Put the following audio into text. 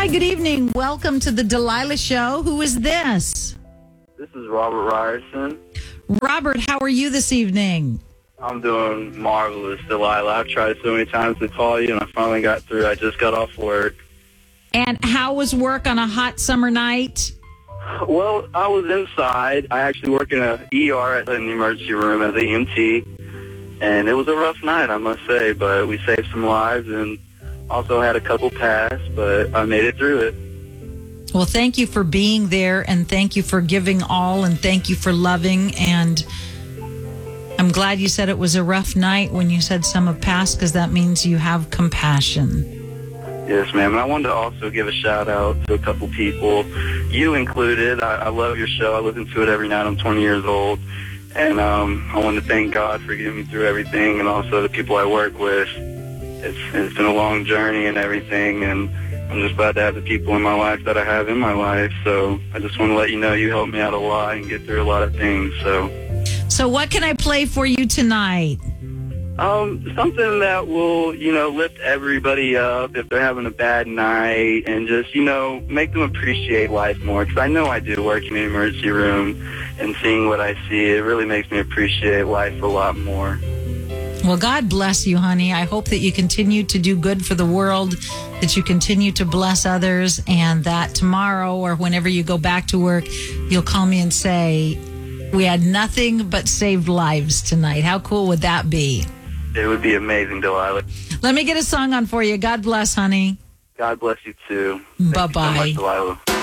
Hi, good evening. Welcome to the Delilah Show. Who is this? This is Robert Ryerson. Robert, how are you this evening? I'm doing marvelous, Delilah. I've tried so many times to call you, and I finally got through. I just got off work. And how was work on a hot summer night? Well, I was inside. I actually work in an ER in the emergency room as an EMT, and it was a rough night, I must say, but we saved some lives and also had a couple pass, but I made it through it. Well, thank you for being there, and thank you for giving all, and thank you for loving. And I'm glad you said it was a rough night when you said some have passed, because that means you have compassion. Yes, ma'am. And I wanted to also give a shout-out to a couple people, you included. I love your show. I listen to it every night. I'm 20 years old. And I want to thank God for getting me through everything, and also the people I work with. It's been a long journey and everything, and I'm just glad to have the people in my life that I have in my life. So I just want to let you know you helped me out a lot and get through a lot of things. So what can I play for you tonight? Something that will, lift everybody up if they're having a bad night, and just, make them appreciate life more. Because I know I do, working in the emergency room and seeing what I see. It really makes me appreciate life a lot more. Well, God bless you, honey. I hope that you continue to do good for the world, that you continue to bless others, and that tomorrow or whenever you go back to work, you'll call me and say, we had nothing but saved lives tonight. How cool would that be? It would be amazing, Delilah. Let me get a song on for you. God bless, honey. God bless you, too. Bye-bye. Thank you so much, Delilah.